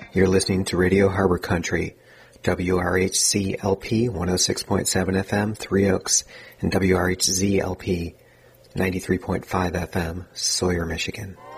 You're listening to Radio Harbor Country, WRHC-LP 106.7 FM, Three Oaks, and WRHZ-LP 93.5 FM, Sawyer, Michigan.